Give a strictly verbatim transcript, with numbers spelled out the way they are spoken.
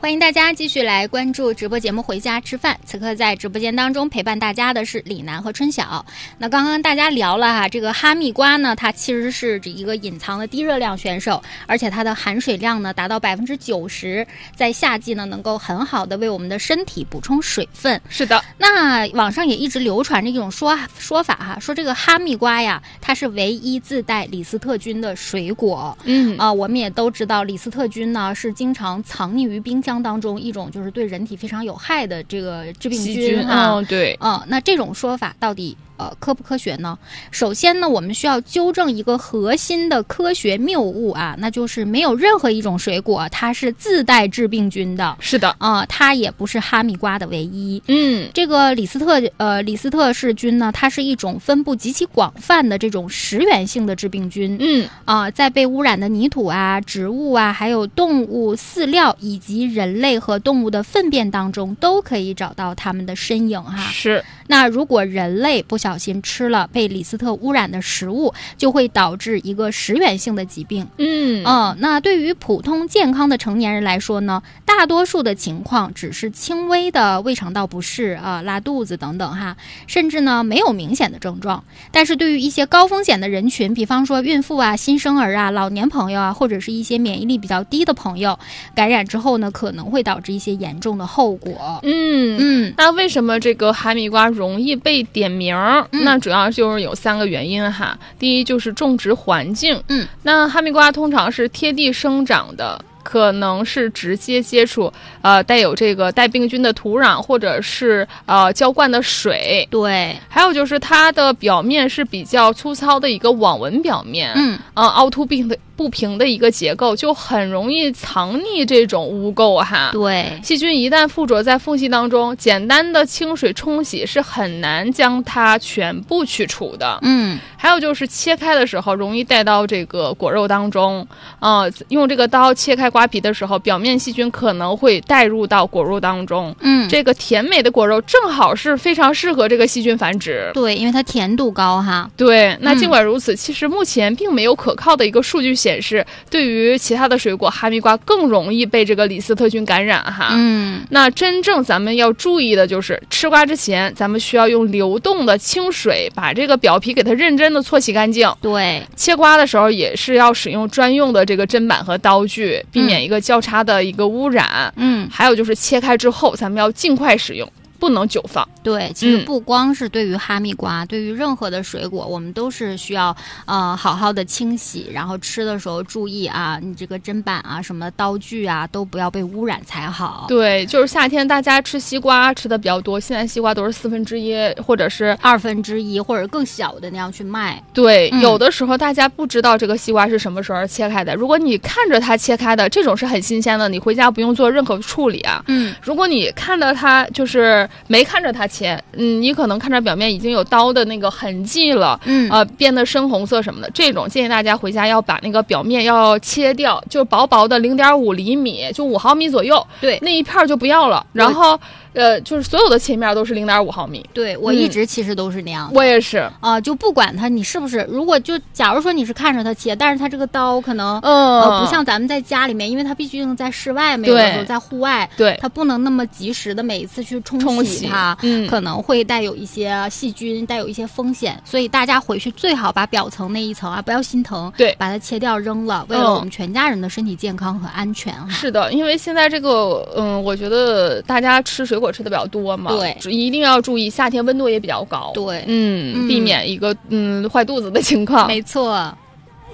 欢迎大家继续来关注直播节目回家吃饭。此刻在直播间当中陪伴大家的是李楠和春晓。那刚刚大家聊了哈，这个哈密瓜呢，它其实是一个隐藏的低热量选手，而且它的含水量呢达到百分之九十，在夏季呢能够很好的为我们的身体补充水分。 是的， 那网上也一直流传着一种说说法哈，说这个哈密瓜呀，它是唯一自带李斯特菌的水果。 嗯啊、呃，我们也都知道李斯特菌呢是经常藏匿于冰箱当中一种就是对人体非常有害的这个致病菌啊。 哦，对， 嗯、呃，那这种说法到底呃科不科学呢？首先呢，我们需要纠正一个核心的科学谬误啊，那就是没有任何一种水果它是自带致病菌的。 是的， 啊、呃，它也不是哈密瓜的唯一。 嗯， 这个李斯特呃李斯特氏菌呢，它是一种分布极其广泛的这种食源性的致病菌。 嗯啊、呃，在被污染的泥土啊、植物啊，还有动物饲料以及人类和动物的粪便当中，都可以找到它们的身影哈。 是。 那如果人类不小心吃了被李斯特污染的食物，就会导致一个食源性的疾病。 嗯嗯，那对于普通健康的成年人来说呢，大多数的情况只是轻微的胃肠道不适啊、拉肚子等等哈，甚至呢没有明显的症状。但是对于一些高风险的人群，比方说孕妇啊、新生儿啊、老年朋友啊，或者是一些免疫力比较低的朋友，感染之后呢，可能会导致一些严重的后果。 嗯嗯， 那为什么这个哈密瓜容易被点名？ 嗯、 那主要就是有三个原因哈。第一就是种植环境， 嗯， 那哈密瓜通常是贴地生长的，可能是直接接触呃带有这个带病菌的土壤，或者是呃浇灌的水。 对， 还有就是它的表面是比较粗糙的一个网纹表面， 嗯， 呃凹凸不平的不平的一个结构，就很容易藏匿这种污垢哈。 对， 细菌一旦附着在缝隙当中，简单的清水冲洗是很难将它全部去除的。 嗯， 还有就是切开的时候容易带到这个果肉当中，呃，用这个刀切开瓜皮的时候，表面细菌可能会带入到果肉当中。 嗯， 这个甜美的果肉正好是非常适合这个细菌繁殖。 对，因为它甜度高哈。 对，那尽管如此，嗯、其实目前并没有可靠的一个数据显示，对于其他的水果，哈密瓜更容易被这个李斯特菌感染哈。 嗯， 那真正咱们要注意的就是吃瓜之前，咱们需要用流动的清水把这个表皮给它认真的搓洗干净。 对， 切瓜的时候也是要使用专用的这个砧板和刀具，避免一个交叉的一个污染。 嗯， 还有就是切开之后，咱们要尽快使用，不能久放。 对，其实不光是对于哈密瓜，嗯、对于任何的水果，我们都是需要呃好好的清洗，然后吃的时候注意啊，你这个砧板啊、什么刀具啊，都不要被污染才好。 对，就是夏天大家吃西瓜吃的比较多，现在西瓜都是四分之一或者是二分之一或者更小的那样去卖。 对、 嗯， 有的时候大家不知道这个西瓜是什么时候切开的。如果你看着它切开的，这种是很新鲜的，你回家不用做任何处理啊。 嗯， 如果你看到它就是没看着它切，嗯，你可能看着表面已经有刀的那个痕迹了， 嗯， 呃，变得深红色什么的，这种建议大家回家要把那个表面要切掉，就薄薄的零点五厘米，就五毫米左右， 对， 那一片就不要了，然后。呃，就是所有的切面都是零点五毫米。 对，我一直其实都是那样的。 嗯、我也是啊、呃，就不管它你是不是，如果就假如说你是看着它切，但是它这个刀可能， 嗯， 呃，不像咱们在家里面，因为它毕竟在室外，没有的时候在户外， 对， 它不能那么及时的每一次去冲洗它， 嗯， 可能会带有一些细菌，带有一些风险，所以大家回去最好把表层那一层啊，不要心疼， 对， 把它切掉扔了，为了我们全家人的身体健康和安全哈。 是的，因为现在这个，嗯，我觉得大家吃水果吃的比较多嘛。 对， 一定要注意，夏天温度也比较高。 对， 嗯，避免一个嗯坏肚子的情况。 没错。